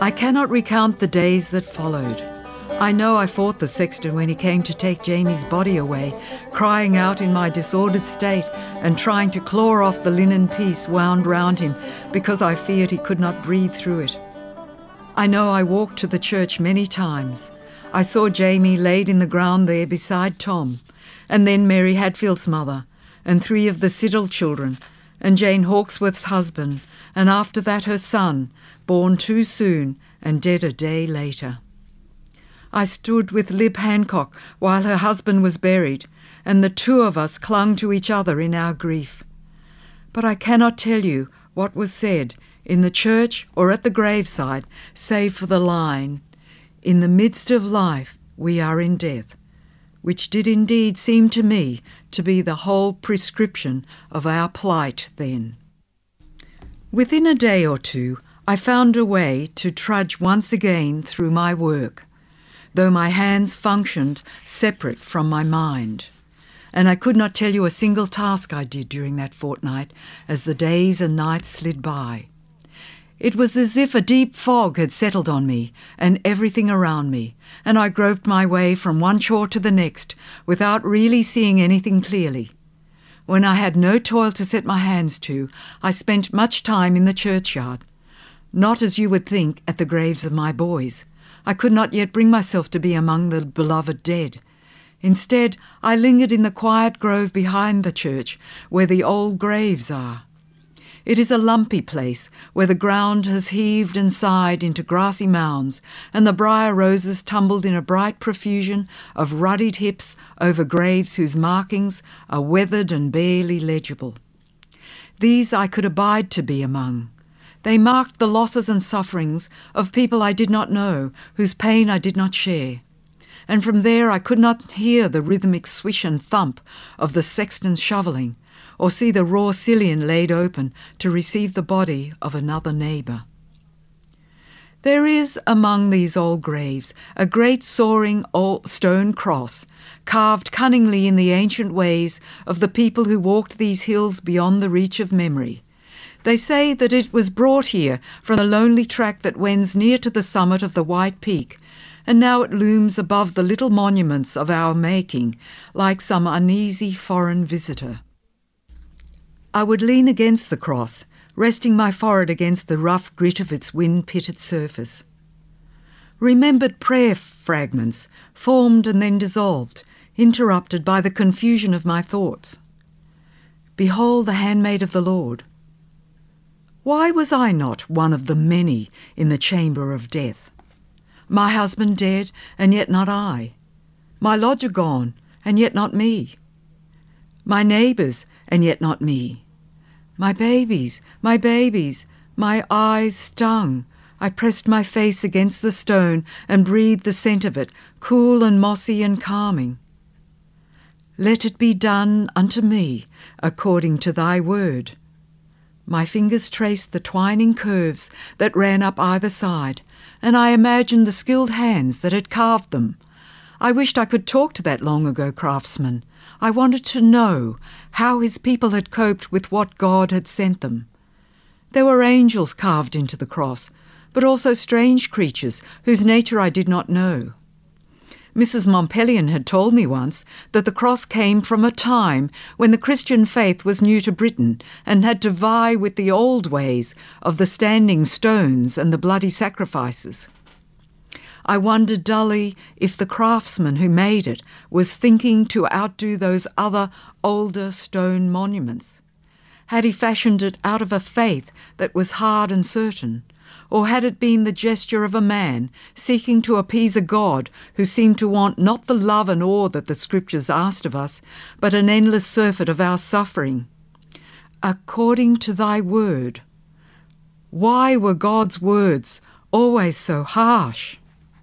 I cannot recount the days that followed. I know I fought the sexton when he came to take Jamie's body away, crying out in my disordered state and trying to claw off the linen piece wound round him because I feared he could not breathe through it. I know I walked to the church many times. I saw Jamie laid in the ground there beside Tom, and then Mary Hadfield's mother, and 3 of the Siddle children, and Jane Hawksworth's husband, and after that her son, born too soon and dead a day later. I stood with Lib Hancock while her husband was buried, and the 2 of us clung to each other in our grief. But I cannot tell you what was said in the church or at the graveside, save for the line, "In the midst of life we are in death," which did indeed seem to me to be the whole prescription of our plight then. Within a day or 2, I found a way to trudge once again through my work, though my hands functioned separate from my mind. And I could not tell you a single task I did during that fortnight as the days and nights slid by. It was as if a deep fog had settled on me and everything around me, and I groped my way from one chore to the next without really seeing anything clearly. When I had no toil to set my hands to, I spent much time in the churchyard. Not as you would think at the graves of my boys. I could not yet bring myself to be among the beloved dead. Instead, I lingered in the quiet grove behind the church where the old graves are. It is a lumpy place where the ground has heaved and sighed into grassy mounds, and the briar roses tumbled in a bright profusion of ruddied hips over graves whose markings are weathered and barely legible. These I could abide to be among. They marked the losses and sufferings of people I did not know, whose pain I did not share. And from there I could not hear the rhythmic swish and thump of the sexton's shovelling, or see the raw cillian laid open to receive the body of another neighbour. There is among these old graves a great soaring old stone cross, carved cunningly in the ancient ways of the people who walked these hills beyond the reach of memory. They say that it was brought here from the lonely track that wends near to the summit of the White Peak, and now it looms above the little monuments of our making, like some uneasy foreign visitor. I would lean against the cross, resting my forehead against the rough grit of its wind-pitted surface. Remembered prayer fragments, formed and then dissolved, interrupted by the confusion of my thoughts. Behold the handmaid of the Lord. Why was I not one of the many in the chamber of death? My husband dead, and yet not I. My lodger gone, and yet not me. My neighbours, and yet not me. My babies, my eyes stung. I pressed my face against the stone and breathed the scent of it, cool and mossy and calming. Let it be done unto me according to thy word. My fingers traced the twining curves that ran up either side, and I imagined the skilled hands that had carved them. I wished I could talk to that long-ago craftsman. I wanted to know how his people had coped with what God had sent them. There were angels carved into the cross, but also strange creatures whose nature I did not know. Mrs. Montpellier had told me once that the cross came from a time when the Christian faith was new to Britain and had to vie with the old ways of the standing stones and the bloody sacrifices. I wondered dully if the craftsman who made it was thinking to outdo those other older stone monuments. Had he fashioned it out of a faith that was hard and certain, or had it been the gesture of a man seeking to appease a God who seemed to want not the love and awe that the Scriptures asked of us, but an endless surfeit of our suffering? According to thy word. Why were God's words always so harsh?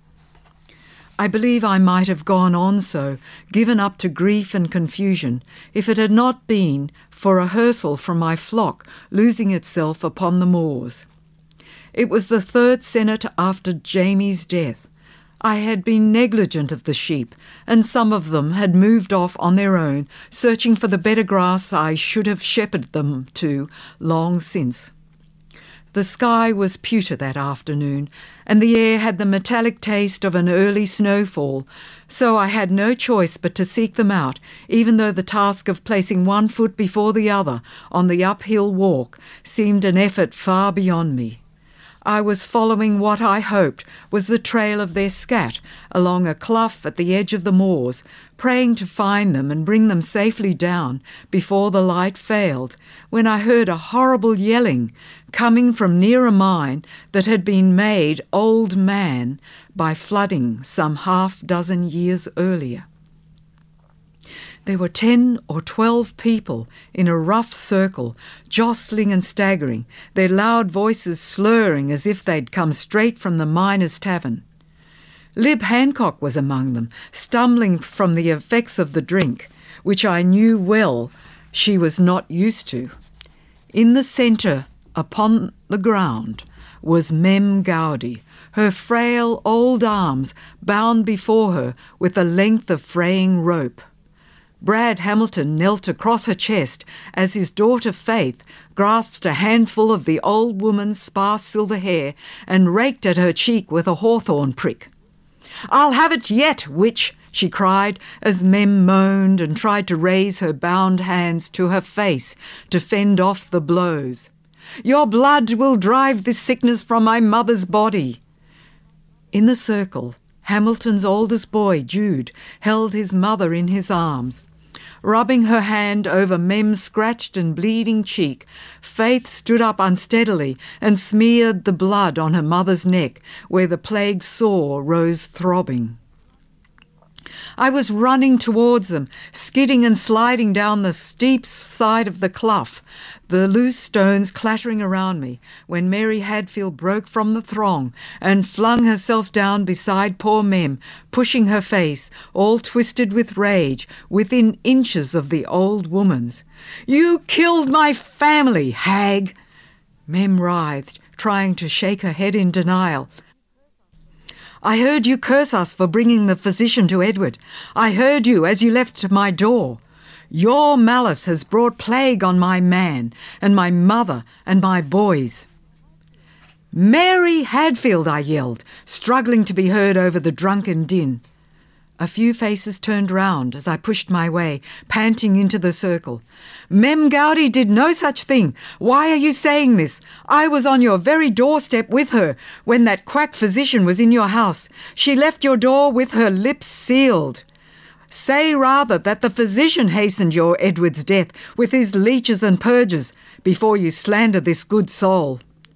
I believe I might have gone on so, given up to grief and confusion, if it had not been for a hersal from my flock losing itself upon the moors. It was the 3rd Senate after Jamie's death. I had been negligent of the sheep, and some of them had moved off on their own, searching for the better grass I should have shepherded them to long since. The sky was pewter that afternoon, and the air had the metallic taste of an early snowfall, so I had no choice but to seek them out, even though the task of placing one foot before the other on the uphill walk seemed an effort far beyond me. I was following what I hoped was the trail of their scat along a clough at the edge of the moors, praying to find them and bring them safely down before the light failed, when I heard a horrible yelling coming from near a mine that had been made old man by flooding some 6 years earlier. There were 10 or 12 people in a rough circle, jostling and staggering, their loud voices slurring as if they'd come straight from the miners' tavern. Lib Hancock was among them, stumbling from the effects of the drink, which I knew well she was not used to. In the centre, upon the ground, was Mem Gowdy, her frail old arms bound before her with a length of fraying rope. Brad Hamilton knelt across her chest as his daughter Faith grasped a handful of the old woman's sparse silver hair and raked at her cheek with a hawthorn prick. "I'll have it yet, witch!" she cried as Mem moaned and tried to raise her bound hands to her face to fend off the blows. "Your blood will drive this sickness from my mother's body." In the circle, Hamilton's oldest boy, Jude, held his mother in his arms. Rubbing her hand over Mem's scratched and bleeding cheek, Faith stood up unsteadily and smeared the blood on her mother's neck, where the plague sore rose throbbing. I was running towards them, skidding and sliding down the steep side of the clough, the loose stones clattering around me, when Mary Hadfield broke from the throng and flung herself down beside poor Mem, pushing her face, all twisted with rage, within inches of the old woman's. "You killed my family, hag!" Mem writhed, trying to shake her head in denial. "I heard you curse us for bringing the physician to Edward. I heard you as you left my door. Your malice has brought plague on my man and my mother and my boys." "Mary Hadfield!" I yelled, struggling to be heard over the drunken din. A few faces turned round as I pushed my way, panting into the circle. "Mem Gowdy did no such thing. Why are you saying this? I was on your very doorstep with her when that quack physician was in your house. She left your door with her lips sealed. Say rather that the physician hastened your Edward's death with his leeches and purges before you slander this good soul.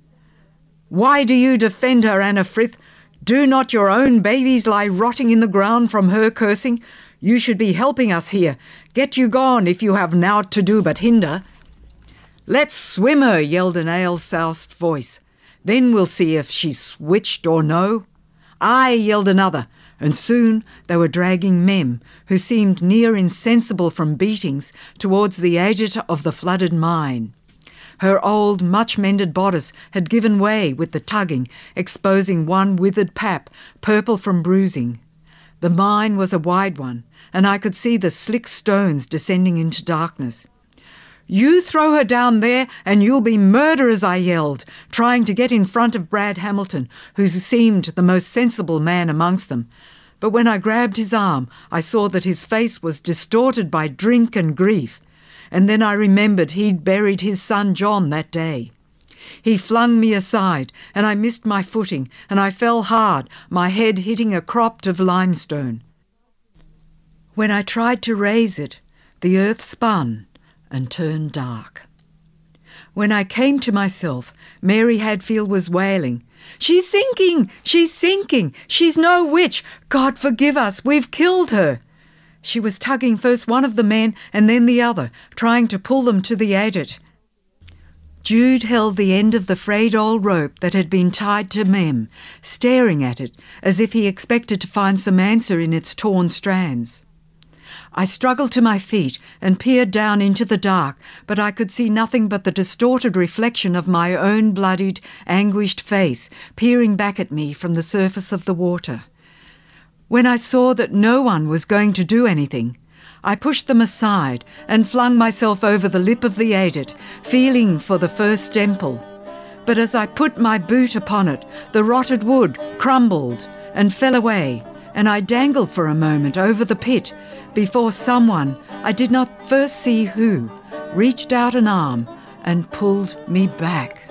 Why do you defend her, Anna Frith? Do not your own babies lie rotting in the ground from her cursing? You should be helping us here. Get you gone if you have nought to do but hinder." "Let's swim her," yelled an ale-soused voice. "Then we'll see if she's switched or no." "Aye," yelled another, and soon they were dragging Mem, who seemed near insensible from beatings, towards the edge of the flooded mine. Her old, much-mended bodice had given way with the tugging, exposing one withered pap, purple from bruising. The mine was a wide one, and I could see the slick stones descending into darkness. "You throw her down there and you'll be murderers," I yelled, trying to get in front of Brad Hamilton, who seemed the most sensible man amongst them. But when I grabbed his arm, I saw that his face was distorted by drink and grief. And then I remembered he'd buried his son John that day. He flung me aside, and I missed my footing, and I fell hard, my head hitting a cropt of limestone. When I tried to raise it, the earth spun and turned dark. When I came to myself, Mary Hadfield was wailing, "She's sinking! She's sinking! She's no witch! God forgive us! We've killed her!" She was tugging first one of the men and then the other, trying to pull them to the adit. Jude held the end of the frayed old rope that had been tied to Mem, staring at it as if he expected to find some answer in its torn strands. I struggled to my feet and peered down into the dark, but I could see nothing but the distorted reflection of my own bloodied, anguished face peering back at me from the surface of the water. When I saw that no one was going to do anything, I pushed them aside and flung myself over the lip of the adit, feeling for the first stemple. But as I put my boot upon it, the rotted wood crumbled and fell away, and I dangled for a moment over the pit before someone, I did not first see who, reached out an arm and pulled me back.